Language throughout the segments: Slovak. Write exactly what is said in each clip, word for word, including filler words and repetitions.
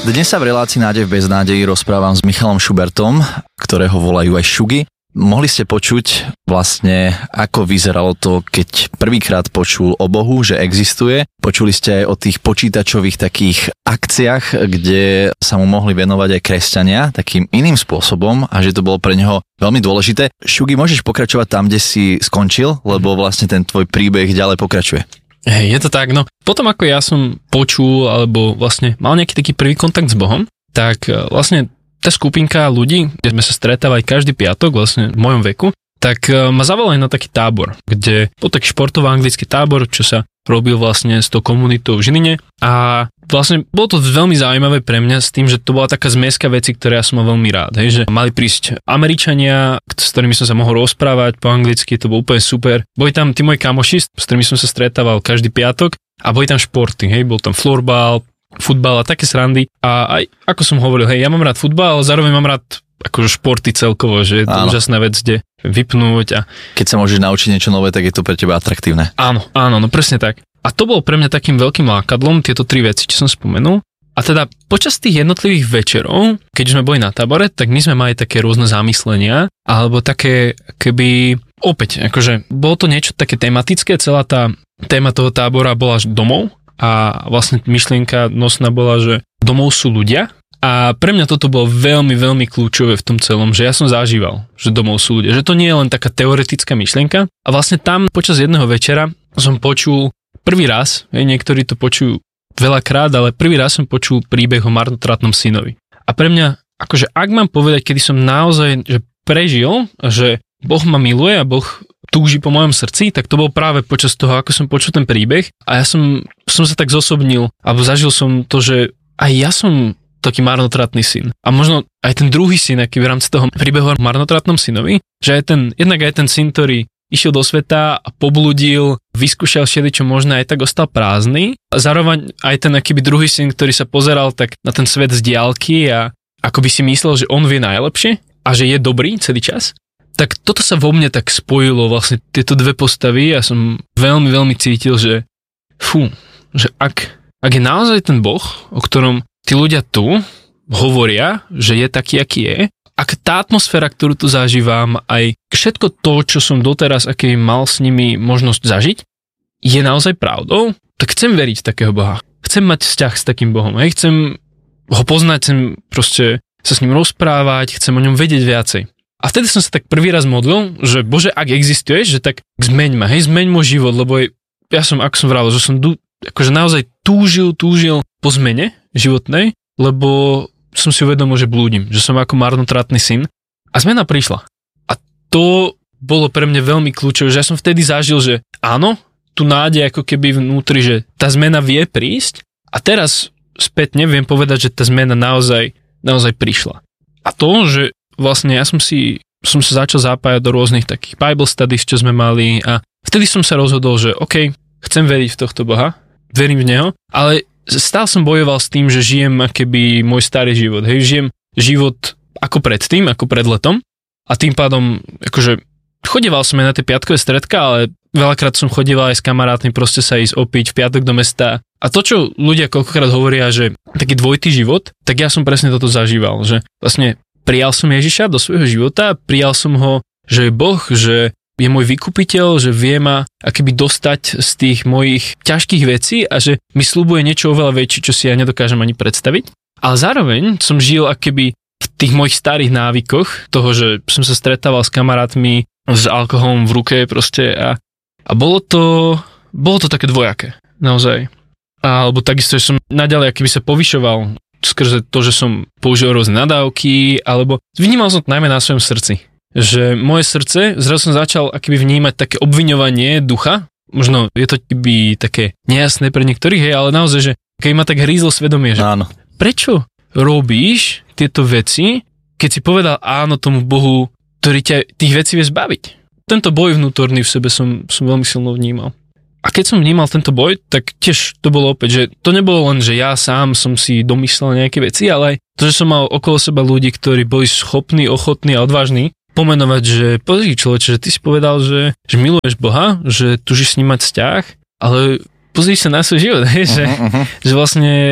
Dnes sa v relácii Nádej v beznádeji rozprávam s Michalom Šubertom, ktorého volajú aj Šugy. Mohli ste počuť vlastne, ako vyzeralo to, keď prvýkrát počul o Bohu, že existuje. Počuli ste aj o tých počítačových takých akciách, kde sa mu mohli venovať aj kresťania takým iným spôsobom a že to bolo pre neho veľmi dôležité. Šugy, môžeš pokračovať tam, kde si skončil, lebo vlastne ten tvoj príbeh ďalej pokračuje. Hej, je to tak, no. Potom ako ja som počul, alebo vlastne mal nejaký taký prvý kontakt s Bohom, tak vlastne tá skupinka ľudí, kde sme sa stretávali každý piatok, vlastne v mojom veku, tak ma zavolali na taký tábor, kde bol taký športovo-anglický tábor, čo sa robil vlastne s tou komunitou v Žiline a vlastne bolo to veľmi zaujímavé pre mňa s tým, že to bola taká zmeska veci, ktoré ja som mal veľmi rád, hej, že mali prísť Američania, s ktorými som sa mohol rozprávať po anglicky, to bolo úplne super. Boli tam tí moji kamoši, s ktorými som sa stretával každý piatok a boli tam športy, hej, bol tam florbal, futbal a také srandy a aj ako som hovoril, hej, ja mám rád futbal, ale zároveň mám rád akože športy celkovo, že je to áno. Úžasná vec, kde vypnúť a... Keď sa môžeš naučiť niečo nové, tak je to pre teba atraktívne. Áno, áno, no presne tak. A to bolo pre mňa takým veľkým lákadlom, tieto tri veci, čo som spomenul. A teda počas tých jednotlivých večerov, keď sme boli na tábore, tak my sme mali také rôzne zamyslenia, alebo také keby... Opäť, akože bolo to niečo také tematické, celá tá téma toho tábora bola domov a vlastne myšlienka nosná bola, že domov sú ľudia. A pre mňa toto bolo veľmi, veľmi kľúčové v tom celom, že ja som zažíval, že domov sú ľudia, že to nie je len taká teoretická myšlienka. A vlastne tam počas jedného večera som počul prvý raz, niektorí to počujú veľakrát, ale prvý raz som počul príbeh o marnotratnom synovi. A pre mňa, akože ak mám povedať, kedy som naozaj že prežil, že Boh ma miluje a Boh túži po mojom srdci, tak to bol práve počas toho, ako som počul ten príbeh a ja som, som sa tak zosobnil, alebo zažil som to, že aj ja som taký marnotratný syn. A možno aj ten druhý syn, aký v rámci toho príbehu o marnotratnom synovi, že aj ten, jednak aj ten syn, ktorý išiel do sveta a pobludil, vyskúšal všeličo možné, aj tak ostal prázdny. A zároveň aj ten akýby druhý syn, ktorý sa pozeral tak na ten svet z diaľky a ako by si myslel, že on vie najlepšie a že je dobrý celý čas. Tak toto sa vo mne tak spojilo, vlastne tieto dve postavy a som veľmi, veľmi cítil, že fú, že ak, ak je naozaj ten Boh, o ktorom tí ľudia tu hovoria, že je taký, aký je, ak tá atmosféra, ktorú tu zažívam, aj všetko to, čo som doteraz, aký mal s nimi možnosť zažiť, je naozaj pravdou, tak chcem veriť v takého Boha. Chcem mať vzťah s takým Bohom. Hej? Chcem ho poznať, chcem proste sa s ním rozprávať, chcem o ňom vedieť viacej. A vtedy som sa tak prvý raz modlil, že Bože, ak existuješ, že tak zmeň ma, hej, zmeň môj život, lebo ja som, ako som vravel, že som akože naozaj túžil, túžil po zmene životnej, lebo som si uvedomil, že blúdim, že som ako marnotratný syn a zmena prišla. A to bolo pre mňa veľmi kľúčové, že ja som vtedy zažil, že áno, tu nádej ako keby vnútri, že tá zmena vie prísť a teraz spätne viem povedať, že tá zmena naozaj, naozaj prišla. A to, že vlastne ja som si som sa začal zapájať do rôznych takých Bible studies, čo sme mali a vtedy som sa rozhodol, že OK, chcem veriť v tohto Boha, verím v Neho, ale stále som bojoval s tým, že žijem akoby môj starý život, hej, žijem život ako predtým, ako pred letom a tým pádom, akože chodieval som aj na tie piatkové stredka, ale veľakrát som chodieval aj s kamarátmi proste sa ísť opiť v piatok do mesta a to, čo ľudia koľkokrát hovoria, že taký dvojitý život, tak ja som presne toto zažíval, že vlastne prijal som Ježiša do svojho života, prijal som ho, že je Boh, že je môj vykupiteľ, že vie ma akoby dostať z tých mojich ťažkých vecí a že mi sľubuje niečo oveľa väčšie, čo si ja nedokážem ani predstaviť. Ale zároveň som žil akoby v tých mojich starých návykoch toho, že som sa stretával s kamarátmi s alkoholom v ruke proste a, a bolo to bolo to také dvojaké, naozaj. Alebo takisto, že som naďalej akoby sa povyšoval skrze to, že som použil rôzne nadávky, alebo vnímal som to najmä na svojom srdci. Že moje srdce, zrazu som začal akoby vnímať také obviňovanie ducha, možno je to by také nejasné pre niektorých, hej, ale naozaj, že keď ma tak hrízlo svedomie, že áno. Prečo robíš tieto veci, keď si povedal áno tomu Bohu, ktorý ťa tých vecí vie zbaviť. Tento boj vnútorný v sebe som, som veľmi silno vnímal. A keď som vnímal tento boj, tak tiež to bolo opäť, že to nebolo len, že ja sám som si domyslel nejaké veci, ale aj to, že som mal okolo seba ľudí, ktorí boli schopní, ochotní a odvážni pomenovať, že pozri človeče, že ty si povedal, že, že miluješ Boha, že túžiš s ním mať vzťah, ale pozri sa na svoj život, hej, že, uh-huh, uh-huh. že vlastne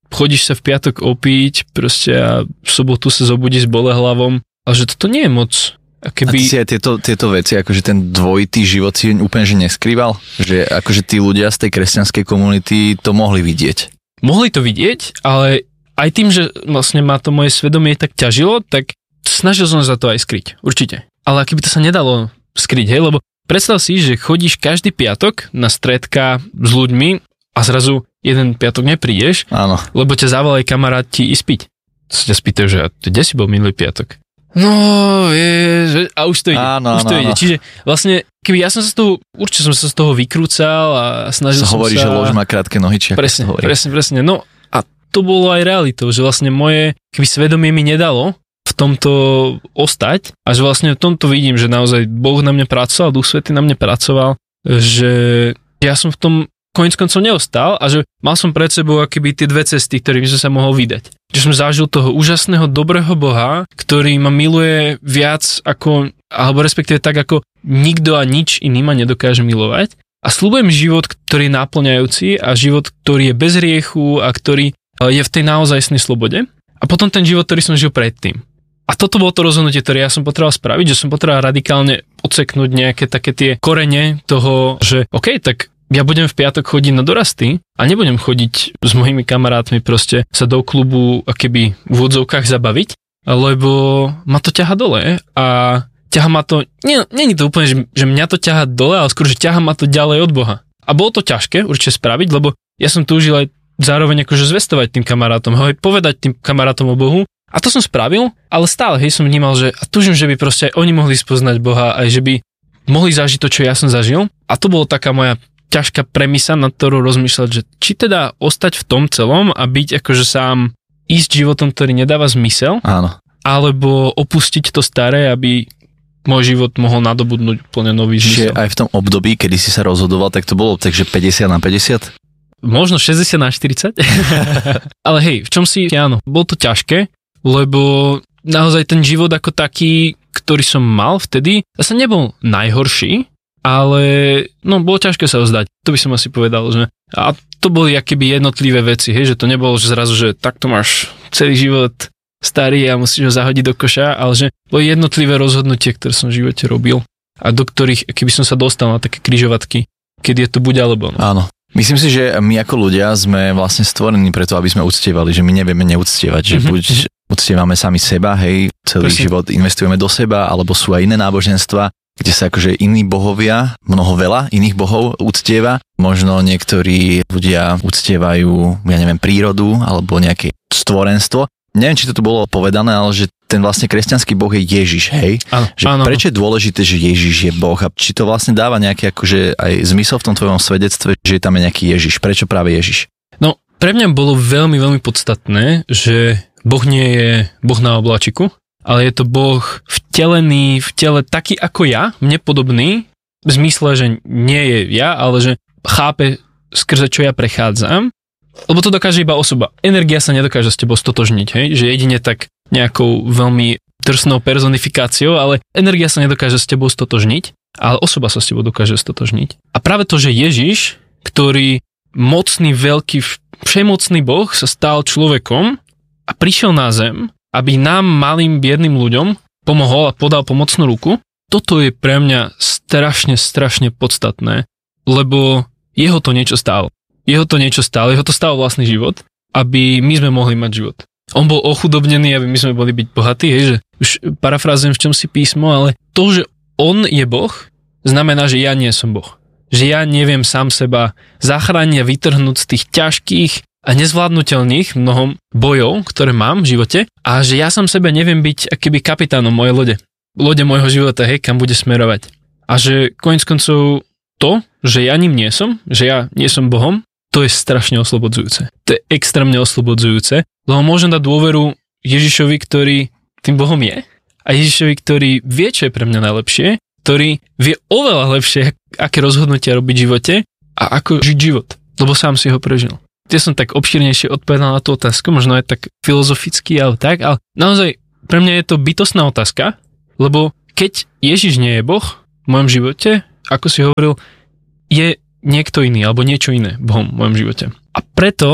chodíš sa v piatok opiť proste a v sobotu sa zobudíš s bolehlavom, ale že toto nie je moc. A, keby... a ty si aj tieto, tieto veci, akože ten dvojitý život si úplne že neskrýval? Že akože tí ľudia z tej kresťanskej komunity to mohli vidieť? Mohli to vidieť, ale aj tým, že vlastne ma to moje svedomie tak ťažilo, tak snažil som sa to aj skryť, určite. Ale keby to sa nedalo skryť, hej, lebo predstav si, že chodíš každý piatok na stredka s ľuďmi a zrazu jeden piatok neprídeš, áno. Lebo ťa zavolaj kamarát ti ísť piť. Sa ťa spýtajú, že kde si bol minulý piatok? No, je, a už to ide. Áno, už to áno, ide. áno. Čiže vlastne, keby ja som sa z toho, určite som sa z toho vykrúcal a snažil sa som hovorí, sa... že lož má krátke nohy, či presne, ako presne, presne. No a to bolo aj realitou, že vlastne moje, keby svedomie mi nedalo v tomto ostať a že vlastne v tomto vidím, že naozaj Boh na mne pracoval, Duch Svätý na mne pracoval, že ja som v tom koniec koncov neostal a že mal som pred sebou akoby tie dve cesty, ktorými som sa mohol vydať. Že som zažil toho úžasného, dobrého Boha, ktorý ma miluje viac ako, alebo respektíve tak, ako nikto a nič iný ma nedokáže milovať. A sľubujem život, ktorý je náplňajúci a život, ktorý je bez hriechu a ktorý je v tej naozajstnej slobode. A potom ten život, ktorý som žil predtým. A toto bolo to rozhodnutie, ktoré ja som potreboval spraviť, že som potreboval radikálne odseknúť nejaké také tie korene toho, že OK, tak ja budem v piatok chodiť na dorasty a nebudem chodiť s mojimi kamarátmi proste sa do klubu akoby v úvodzovkách zabaviť, lebo ma to ťaha dole a ťaha ma to, nie, nie je to úplne, že, že mňa to ťaha dole, ale skôr, že ťaha ma to ďalej od Boha. A bolo to ťažké určite spraviť, lebo ja som túžil aj zároveň akože zvestovať tým kamarátom, hej, povedať tým kamarátom o Bohu. A to som spravil, ale stále, hej, som vnímal, že a túžim, že by proste aj oni mohli spoznať Boha, aj že by mohli zažiť to, čo ja som zažil. A to bolo taká moja ťažká premisa, nad ktorou rozmýšľať, že či teda ostať v tom celom a byť akože sám ísť životom, ktorý nedáva zmysel, áno. Alebo opustiť to staré, aby môj život mohol nadobudnúť úplne nový zmysel. Čiže aj v tom období, kedy si sa rozhodoval, tak to bolo takže päťdesiat na päťdesiat? Možno šesťdesiat na štyridsať. Ale hej, v čom si, áno, bolo to ťažké, lebo naozaj ten život ako taký, ktorý som mal vtedy, zase nebol najhorší, ale no, bolo ťažké sa vzdať. To by som asi povedal, že a to boli akoby jednotlivé veci, hej, že to nebolo že zrazu, že takto máš celý život starý a musíš ho zahodiť do koša, ale že boli jednotlivé rozhodnutie, ktoré som v živote robil a do ktorých, keby som sa dostal na také križovatky, keď je to buď alebo. No. Áno. Myslím si, že my ako ľudia sme vlastne stvorení preto, aby sme uctievali, že my nevieme neúctievať, že mm-hmm. buď uctievame sami seba, hej, celý Presne. Život investujeme do seba, alebo sú aj iné náboženstva, kde sa akože iní bohovia, mnoho veľa iných bohov uctieva. Možno niektorí ľudia uctievajú, ja neviem, prírodu alebo nejaké stvorenstvo. Neviem, či to tu bolo povedané, ale že ten vlastne kresťanský boh je Ježiš, hej? Áno, že áno. Prečo je dôležité, že Ježiš je boh a či to vlastne dáva nejaký akože aj zmysel v tom tvojom svedectve, že je tam je nejaký Ježiš? Prečo práve Ježiš? No, pre mňa bolo veľmi, veľmi podstatné, že Boh nie je Boh na obláčiku, ale je to Boh vtelený v tele taký ako ja, mne podobný, v zmysle, že nie je ja, ale že chápe skrze čo ja prechádzam, lebo to dokáže iba osoba. Energia sa nedokáže s tebou stotožniť, hej? Že jedine tak nejakou veľmi drsnou personifikáciou, ale energia sa nedokáže s tebou stotožniť, ale osoba sa s tebou dokáže stotožniť. A práve to, že Ježiš, ktorý mocný, veľký, všemocný Boh sa stal človekom a prišiel na zem, aby nám, malým, biedným ľuďom pomohol a podal pomocnú ruku, toto je pre mňa strašne, strašne podstatné, lebo jeho to niečo stálo. Jeho to niečo stálo, jeho to stálo vlastný život, aby my sme mohli mať život. On bol ochudobnený, aby my sme boli byť bohatí, hej, že už parafrázujem v čom si písmo, ale to, že on je Boh, znamená, že ja nie som Boh. Že ja neviem sám seba zachrániť a vytrhnúť z tých ťažkých a nezvládnutelných mnohom bojov, ktoré mám v živote a že ja sám sebe neviem byť akýby kapitánom mojej lode. Lode môjho života, hej, kam bude smerovať. A že koniec koncov to, že ja ním nie som, že ja nie som Bohom, to je strašne oslobodzujúce. To je extrémne oslobodzujúce, lebo môžem dať dôveru Ježišovi, ktorý tým Bohom je a Ježišovi, ktorý vie, čo je pre mňa najlepšie, ktorý vie oveľa lepšie, aké rozhodnutia robiť v živote a ako žiť život, lebo sám si ho prežil. Ja som tak obšírnejšie odpovedal na tú otázku, možno aj tak filozoficky, ale tak, ale naozaj pre mňa je to bytostná otázka, lebo keď Ježiš nie je Boh v mojom živote, ako si hovoril, je niekto iný, alebo niečo iné Bohom v mojom živote. A preto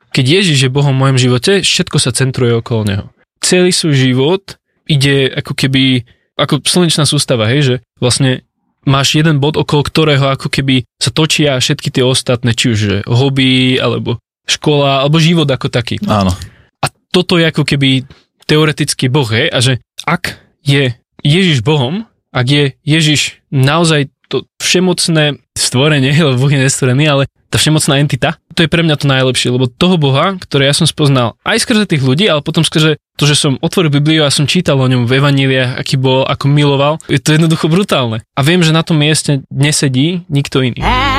keď Ježiš je Bohom v mojom živote, všetko sa centruje okolo neho. Celý svoj život ide ako keby, ako slnečná sústava, hej, že vlastne máš jeden bod, okolo ktorého ako keby sa točia všetky tie ostatné, či už hobby, alebo škola, alebo život ako taký. Áno. A toto je ako keby teoretický Boh, hej, a že ak je Ježiš Bohom, ak je Ježiš naozaj to všemocné stvorenie, lebo Boh je nestvorený, ale tá všemocná entita, to je pre mňa to najlepšie, lebo toho Boha, ktoré ja som spoznal aj skrze tých ľudí, ale potom skrze to, že som otvoril Bibliu a som čítal o ňom v evaníliách, aký bol, ako miloval, je to jednoducho brutálne. A viem, že na tom mieste nesedí nikto iný.